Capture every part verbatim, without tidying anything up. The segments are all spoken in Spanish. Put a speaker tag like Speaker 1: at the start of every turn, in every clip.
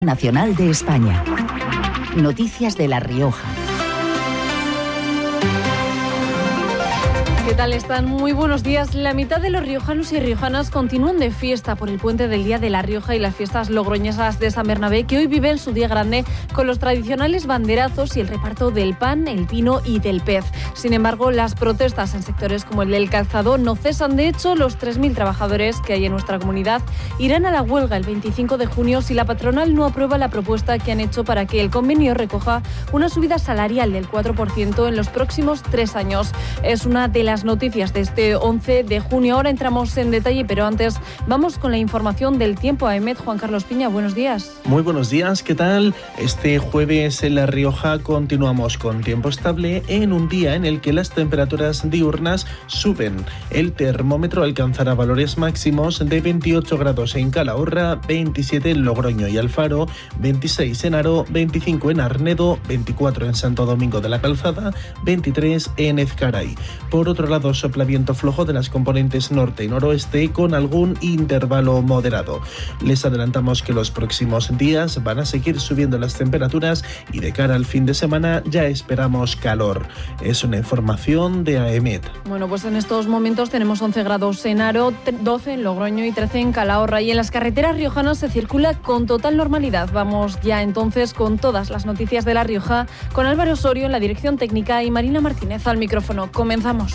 Speaker 1: Nacional de España. Noticias de La Rioja.
Speaker 2: ¿Qué tal están? Muy buenos días. La mitad de los riojanos y riojanas continúan de fiesta por el puente del Día de La Rioja y las fiestas logroñesas de San Bernabé, que hoy viven su día grande con los tradicionales banderazos y el reparto del pan, el vino y del pez. Sin embargo, las protestas en sectores como el del calzado no cesan. De hecho, los tres mil trabajadores que hay en nuestra comunidad irán a la huelga el veinticinco de junio si la patronal no aprueba la propuesta que han hecho para que el convenio recoja una subida salarial del cuatro por ciento en los próximos tres años. Es una de las noticias de este once de junio. Ahora entramos en detalle, pero antes vamos con la información del tiempo. Aemet, Juan Carlos Piña, buenos días.
Speaker 3: Muy buenos días, ¿qué tal? Este jueves en La Rioja continuamos con tiempo estable en un día en el que las temperaturas diurnas suben. El termómetro alcanzará valores máximos de veintiocho grados en Calahorra, veintisiete en Logroño y Alfaro, veintiséis en Haro, veinticinco en Arnedo, veinticuatro en Santo Domingo de la Calzada, veintitrés en Ezcaray. Por otro lado, sopla viento flojo de las componentes norte y noroeste con algún intervalo moderado. Les adelantamos que los próximos días van a seguir subiendo las temperaturas y de cara al fin de semana ya esperamos calor. Es una información de Aemet.
Speaker 2: Bueno, pues en estos momentos tenemos once grados en Haro, doce en Logroño y trece en Calahorra, y en las carreteras riojanas se circula con total normalidad. Vamos ya entonces con todas las noticias de La Rioja, con Álvaro Osorio en la dirección técnica y Marina Martínez al micrófono. Comenzamos.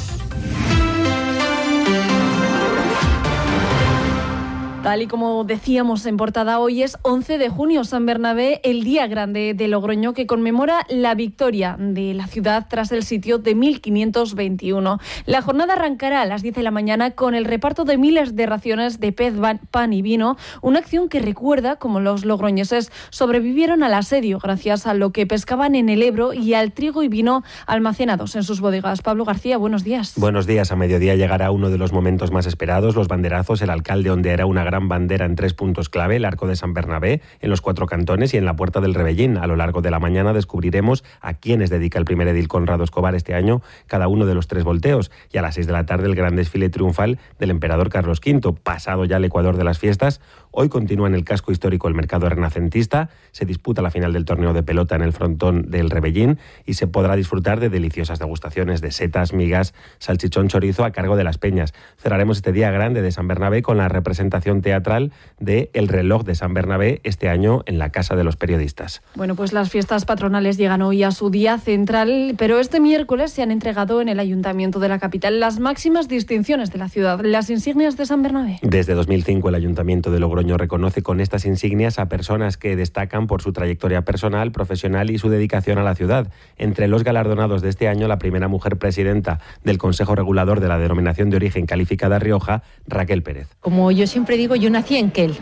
Speaker 2: Tal y como decíamos en portada, hoy es once de junio, San Bernabé, el día grande de Logroño, que conmemora la victoria de la ciudad tras el sitio de mil quinientos veintiuno. La jornada arrancará a las diez de la mañana con el reparto de miles de raciones de pez, pan y vino, una acción que recuerda cómo los logroñeses sobrevivieron al asedio gracias a lo que pescaban en el Ebro y al trigo y vino almacenados en sus bodegas. Pablo García, buenos días.
Speaker 4: Buenos días. A mediodía llegará uno de los momentos más esperados, los banderazos. El alcalde ondeará una gran bandera en tres puntos clave: el Arco de San Bernabé, en los cuatro cantones y en la Puerta del Rebellín. A lo largo de la mañana descubriremos a quiénes dedica el primer edil Conrado Escobar este año cada uno de los tres volteos, y a las seis de la tarde el gran desfile triunfal del emperador Carlos quinto. Pasado ya el ecuador de las fiestas, hoy continúa en el casco histórico el mercado renacentista, se disputa la final del torneo de pelota en el frontón del Rebellín y se podrá disfrutar de deliciosas degustaciones de setas, migas, salchichón, chorizo a cargo de las peñas. Cerraremos este día grande de San Bernabé con la representación teatral de El reloj de San Bernabé, este año en la Casa de los Periodistas.
Speaker 2: Bueno, pues las fiestas patronales llegan hoy a su día central, pero este miércoles se han entregado en el Ayuntamiento de la capital las máximas distinciones de la ciudad, las insignias de San Bernabé.
Speaker 4: Desde dos mil cinco el Ayuntamiento de Logroño reconoce con estas insignias a personas que destacan por su trayectoria personal, profesional y su dedicación a la ciudad. Entre los galardonados de este año, la primera mujer presidenta del Consejo Regulador de la Denominación de Origen Calificada Rioja, Raquel Pérez.
Speaker 5: Como yo siempre digo, yo nací en Quel,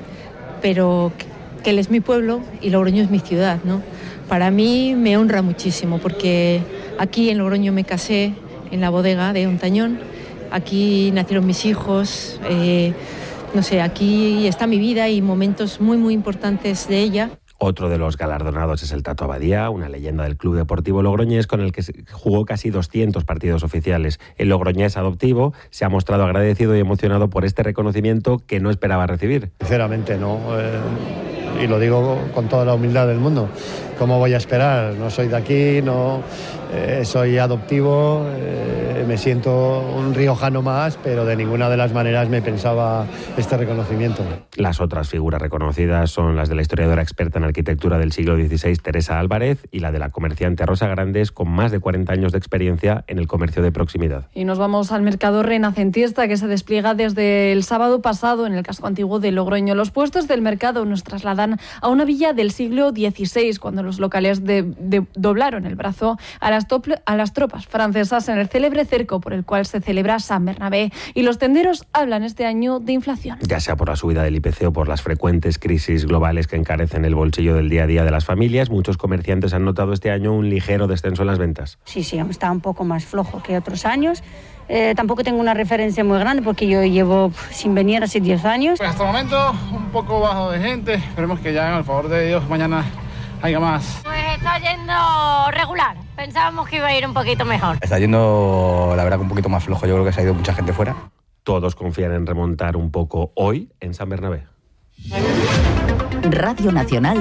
Speaker 5: pero Quel es mi pueblo y Logroño es mi ciudad, ¿no? Para mí me honra muchísimo porque aquí en Logroño me casé en la bodega de Ontañón, aquí nacieron mis hijos, eh, no sé, aquí está mi vida y momentos muy muy importantes de ella.
Speaker 4: Otro de los galardonados es el Tato Abadía, una leyenda del Club Deportivo Logroñés con el que jugó casi doscientos partidos oficiales. El logroñés adoptivo se ha mostrado agradecido y emocionado por este reconocimiento que no esperaba recibir.
Speaker 6: Sinceramente no, eh, y lo digo con toda la humildad del mundo. ¿Cómo voy a esperar? No soy de aquí, no eh, soy adoptivo, eh, me siento un riojano más, pero de ninguna de las maneras me pensaba este reconocimiento.
Speaker 4: Las otras figuras reconocidas son las de la historiadora experta en arquitectura del siglo dieciséis, Teresa Álvarez, y la de la comerciante Rosa Grandes, con más de cuarenta años de experiencia en el comercio de proximidad.
Speaker 2: Y nos vamos al mercado renacentista, que se despliega desde el sábado pasado en el casco antiguo de Logroño. Los puestos del mercado nos trasladan a una villa del siglo dieciséis, cuando los locales de, de, doblaron el brazo a las, tople, a las tropas francesas en el célebre cerco por el cual se celebra San Bernabé. Y los tenderos hablan este año de inflación.
Speaker 4: Ya sea por la subida del I P C o por las frecuentes crisis globales que encarecen el bolsillo del día a día de las familias, muchos comerciantes han notado este año un ligero descenso en las ventas.
Speaker 7: Sí, sí, está un poco más flojo que otros años. Eh, tampoco tengo una referencia muy grande porque yo llevo sin venir hace diez años.
Speaker 8: Pues hasta el momento un poco bajo de gente. Esperemos que ya, al favor de Dios, mañana haya más.
Speaker 9: Pues está yendo regular. Pensábamos que iba a ir un poquito mejor.
Speaker 10: Está yendo, la verdad, que un poquito más flojo. Yo creo que se ha ido mucha gente fuera.
Speaker 4: Todos confían en remontar un poco hoy en San Bernabé.
Speaker 1: Radio Nacional